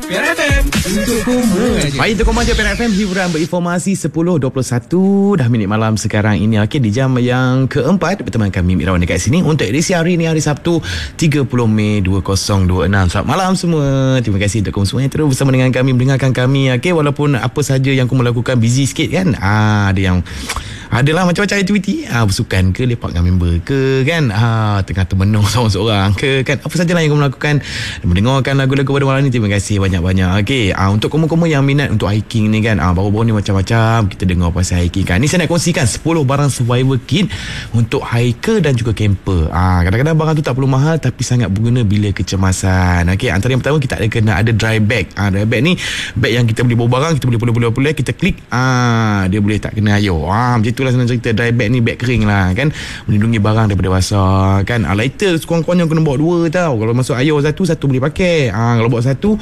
Piara FM untuk koma je. Baik, untuk koma je Piara FM, hiburan berinformasi 10.21 dah minit malam sekarang ini. Okey, di jam yang keempat berteman kami Mirawan dekat sini untuk edisi hari ini, hari Sabtu 30 Mei 2026. Selamat malam semua. Terima kasih untuk kamu semua yang terus bersama dengan kami, mendengarkan kami. Okey, walaupun apa saja yang kamu lakukan busy sikit kan. Ada yang adalah macam-macam aktiviti, bersukan ke, lepak dengan member ke kan, tengah termenung seorang-seorang ke kan, apa sajalah yang kamu lakukan, mendengarkan lagu-lagu pada malam ni. Terima kasih banyak-banyak. Okey, untuk kamu-kamu yang minat untuk hiking ni kan, baru-baru ni macam-macam kita dengar pasal hiking kan. Ni saya nak kongsikan 10 barang survival kit untuk hiker dan juga camper. Kadang-kadang barang tu tak perlu mahal tapi sangat berguna bila kecemasan. Okey, antara yang pertama kita ada dry bag. Dry bag ni bag yang kita boleh bawa barang, kita boleh pula-pula kita klik, dia boleh tak kena air. Macam itulah senang cerita. Dry bag ni bag kering lah kan, melindungi barang daripada basah kan. Lighter sekurang-kurangnya kena bawa 2 tau. Kalau masuk air satu boleh pakai, kalau bawa satu